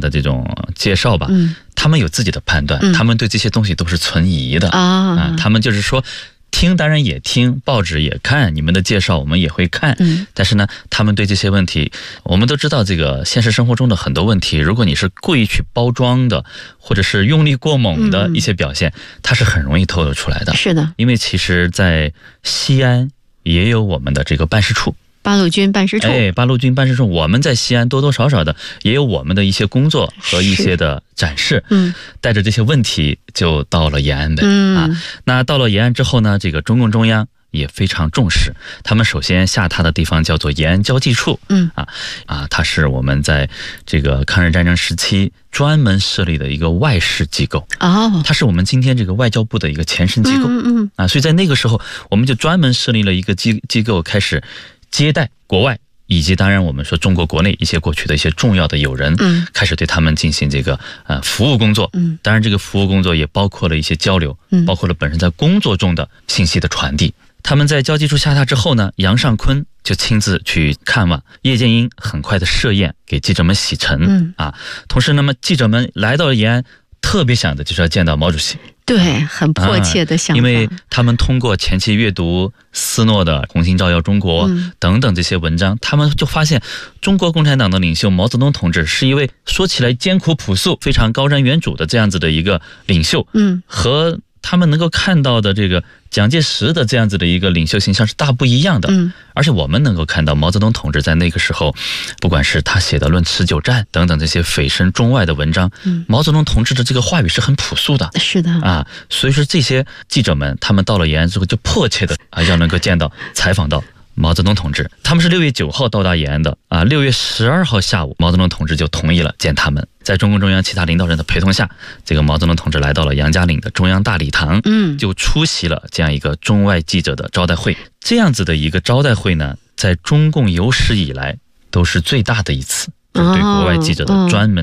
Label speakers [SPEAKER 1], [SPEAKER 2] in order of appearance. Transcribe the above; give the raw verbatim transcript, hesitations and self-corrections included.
[SPEAKER 1] 的这种介绍吧，
[SPEAKER 2] 嗯，
[SPEAKER 1] 他们有自己的判断，
[SPEAKER 2] 嗯、
[SPEAKER 1] 他们对这些东西都是存疑的
[SPEAKER 2] 啊,
[SPEAKER 1] 啊，他们就是说听当然也听，报纸也看，你们的介绍我们也会看，
[SPEAKER 2] 嗯，
[SPEAKER 1] 但是呢他们对这些问题，我们都知道这个现实生活中的很多问题，如果你是故意去包装的，或者是用力过猛的一些表现，嗯、它是很容易透露出来的。
[SPEAKER 2] 是的，因
[SPEAKER 1] 为其实在西安也有我们的这个办事处，
[SPEAKER 2] 八路军办事处，
[SPEAKER 1] 哎，八路军办事处，我们在西安多多少少的也有我们的一些工作和一些的展示，
[SPEAKER 2] 嗯，
[SPEAKER 1] 带着这些问题就到了延安的，
[SPEAKER 2] 嗯
[SPEAKER 1] 啊，那到了延安之后呢，这个中共中央也非常重视，他们首先下榻的地方叫做延安交际处，
[SPEAKER 2] 嗯
[SPEAKER 1] 啊啊，它是我们在这个抗日战争时期专门设立的一个外事机构，
[SPEAKER 2] 哦，
[SPEAKER 1] 它是我们今天这个外交部的一个前身机构，
[SPEAKER 2] 嗯嗯
[SPEAKER 1] 啊，所以在那个时候，我们就专门设立了一个机机构，开始接待国外以及当然我们说中国国内一些过去的一些重要的友人，
[SPEAKER 2] 嗯，
[SPEAKER 1] 开始对他们进行这个呃服务工作，
[SPEAKER 2] 嗯，
[SPEAKER 1] 当然这个服务工作也包括了一些交流，
[SPEAKER 2] 嗯，
[SPEAKER 1] 包括了本身在工作中的信息的传递。他们在交际处下榻之后呢，杨尚昆就亲自去看望，叶剑英很快的设宴给记者们洗尘，
[SPEAKER 2] 嗯
[SPEAKER 1] 啊，同时那么记者们来到了延安，特别想的就是要见到毛主席。
[SPEAKER 2] 对，很迫切的想法、
[SPEAKER 1] 啊、因为他们通过前期阅读斯诺的《红星照耀中国》等等这些文章、嗯、他们就发现中国共产党的领袖毛泽东同志是一位说起来艰苦朴素非常高瞻远瞩的这样子的一个领袖，
[SPEAKER 2] 嗯，
[SPEAKER 1] 和他们能够看到的这个蒋介石的这样子的一个领袖形象是大不一样的，
[SPEAKER 2] 嗯，
[SPEAKER 1] 而且我们能够看到毛泽东同志在那个时候，不管是他写的《论持久战》等等这些蜚声中外的文章，
[SPEAKER 2] 嗯，
[SPEAKER 1] 毛泽东同志的这个话语是很朴素的，
[SPEAKER 2] 是的
[SPEAKER 1] 啊，所以说这些记者们他们到了延安之后就迫切的啊要能够见到采访到毛泽东同志，他们是六月九号到达延安的啊，六月十二号下午，毛泽东同志就同意了见他们。在中共中央其他领导人的陪同下，这个毛泽东同志来到了杨家岭的中央大礼堂，
[SPEAKER 2] 嗯，
[SPEAKER 1] 就出席了这样一个中外记者的招待会。这样子的一个招待会呢，在中共有史以来都是最大的一次，就是对国外记者的专门